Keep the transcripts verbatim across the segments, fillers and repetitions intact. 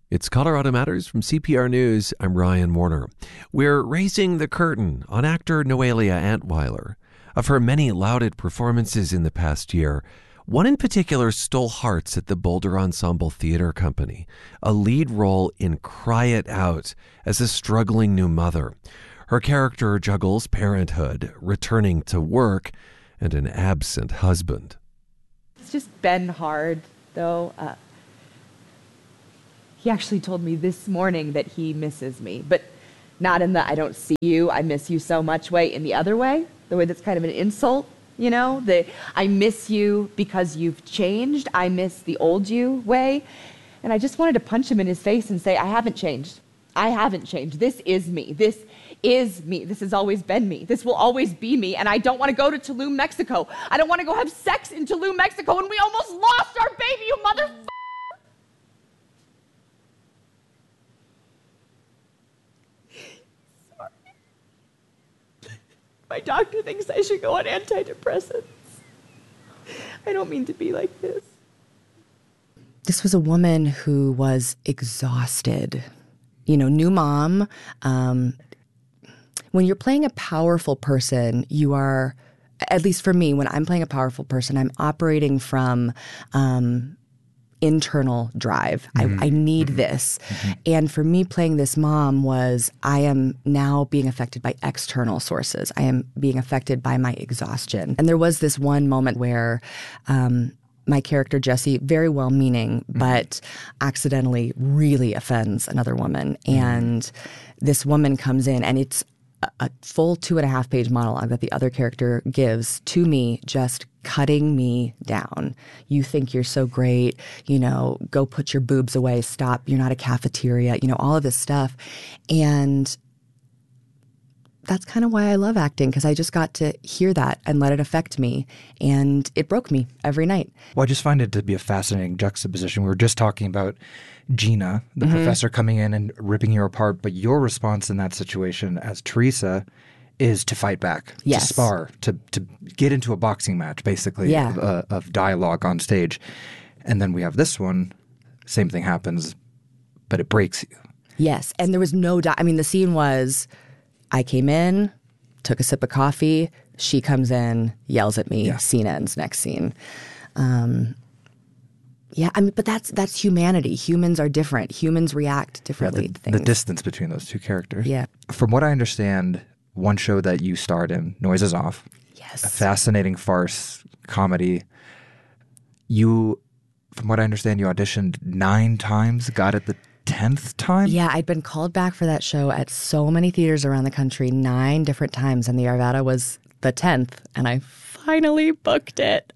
It's Colorado Matters from C P R News. I'm Ryan Warner. We're raising the curtain on actor Noelia Antweiler. Of her many lauded performances in the past year, one in particular stole hearts at the Boulder Ensemble Theater Company, a lead role in Cry It Out as a struggling new mother. Her character juggles parenthood, returning to work, and an absent husband. It's just been hard, though. Uh, he actually told me this morning that he misses me, but not in the I don't see you, I miss you so much way, in the other way, the way that's kind of an insult, you know? The I miss you because you've changed, I miss the old you way. And I just wanted to punch him in his face and say, I haven't changed. I haven't changed. This is me. This is me. This has always been me. This will always be me. And I don't want to go to Tulum, Mexico. I don't want to go have sex in Tulum, Mexico, and we almost lost our baby, you motherfucker! Sorry. My doctor thinks I should go on antidepressants. I don't mean to be like this. This was a woman who was exhausted. You know, new mom. Um, when you're playing a powerful person, you are, at least for me, when I'm playing a powerful person, I'm operating from um, internal drive. Mm-hmm. I, I need mm-hmm. this. Mm-hmm. And for me, playing this mom was, I am now being affected by external sources. I am being affected by my exhaustion. And there was this one moment where um, my character, Jesse, very well-meaning, mm-hmm. but accidentally really offends another woman. Mm-hmm. And this woman comes in, and it's a, a full two and a half page monologue that the other character gives to me, just cutting me down. You think you're so great, you know, go put your boobs away, stop, you're not a cafeteria, you know, all of this stuff. And that's kind of why I love acting, because I just got to hear that and let it affect me. And it broke me every night. Well, I just find it to be a fascinating juxtaposition. We were just talking about Gina, the mm-hmm. professor coming in and ripping you apart. But your response in that situation as Teresa is to fight back, yes. to spar, to, to get into a boxing match, basically, yeah. of, uh, of dialogue on stage. And then we have this one, same thing happens, but it breaks you. Yes. And there was no di- – I mean, the scene was – I came in, took a sip of coffee, she comes in, yells at me, yeah. scene ends, next scene. Um, yeah, I mean, but that's that's humanity. Humans are different. Humans react differently yeah, the, to things. The distance between those two characters. Yeah. From what I understand, one show that you starred in, Noises Off, yes, a fascinating farce comedy. You, from what I understand, you auditioned nine times, got it the tenth time? Yeah, I'd been called back for that show at so many theaters around the country, nine different times, and the Arvada was the tenth, and I finally booked it.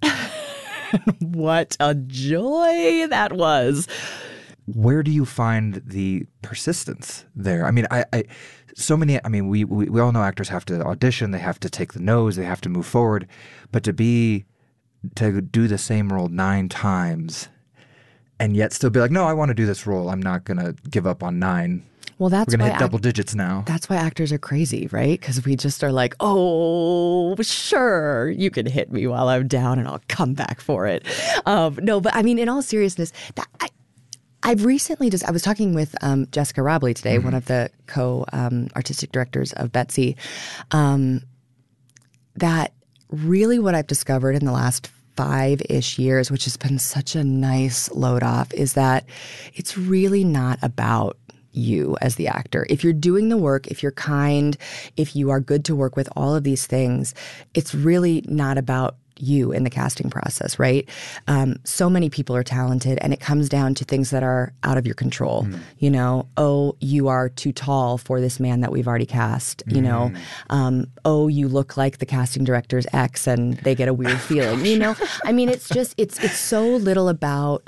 What a joy that was. Where do you find the persistence there? I mean, I, I so many, I mean, we, we, we all know actors have to audition, they have to take the nose, they have to move forward, but to be, to do the same role nine times and yet still be like, no, I want to do this role. I'm not going to give up on nine. Well, that's We're going to hit act- double digits now. That's why actors are crazy, right? Because we just are like, oh, sure, you can hit me while I'm down and I'll come back for it. Um, no, but I mean, in all seriousness, that, I, I've recently just, I was talking with um, Jessica Robley today, mm-hmm. one of the co-artistic um, directors of Betsy, um, that really what I've discovered in the last five-ish years, which has been such a nice load off, is that it's really not about you as the actor. If you're doing the work, if you're kind, if you are good to work with, all of these things, it's really not about you in the casting process, right? Um, so many people are talented, and it comes down to things that are out of your control. Mm. You know, oh, you are too tall for this man that we've already cast. Mm. You know, um, oh, you look like the casting director's ex, and they get a weird feeling. You know, I mean, it's just it's it's so little about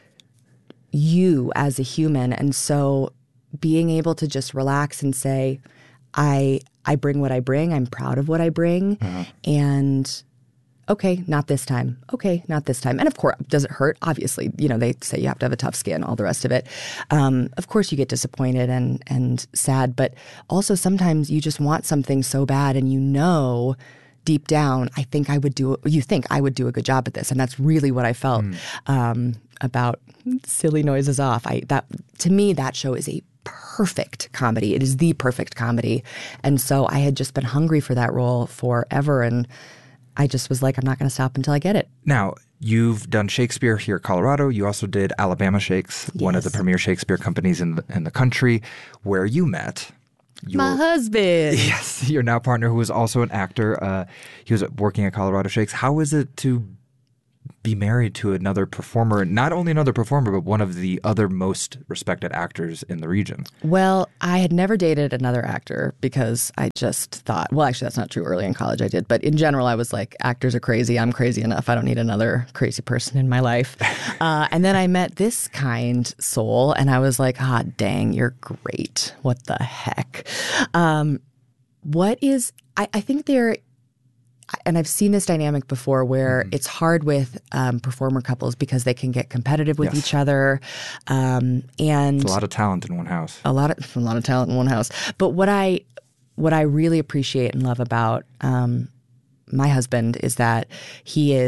you as a human, and so being able to just relax and say, I I bring what I bring. I'm proud of what I bring, uh-huh. and okay, not this time. Okay, not this time. And of course, does it hurt? Obviously, you know, they say you have to have a tough skin, all the rest of it. Um, of course, you get disappointed and and sad, but also sometimes you just want something so bad, and you know deep down, I think I would do, you think I would do a good job at this. And that's really what I felt mm. um, about silly noises off. I that to me that show is a perfect comedy. It is the perfect comedy. And so I had just been hungry for that role forever, and I just was like, I'm not going to stop until I get it. Now, you've done Shakespeare here at Colorado. You also did Alabama Shakes, yes. one of the premier Shakespeare companies in the, in the country, where you met your, my husband. Yes, your now partner, who was also an actor. Uh, he was working at Colorado Shakes. How is it to be married to another performer, not only another performer, but one of the other most respected actors in the region? Well, I had never dated another actor because I just thought, well, actually, that's not true. Early in college, I did. But in general, I was like, actors are crazy. I'm crazy enough. I don't need another crazy person in my life. uh, and then I met this kind soul, and I was like, ah, dang, you're great. What the heck? Um, what is, I, I think there and I've seen this dynamic before where mm-hmm. it's hard with um, performer couples because they can get competitive with yes. each other, um, and it's a lot of talent in one house. A lot of a lot of talent in one house. But what I what I really appreciate and love about um, my husband is that he is.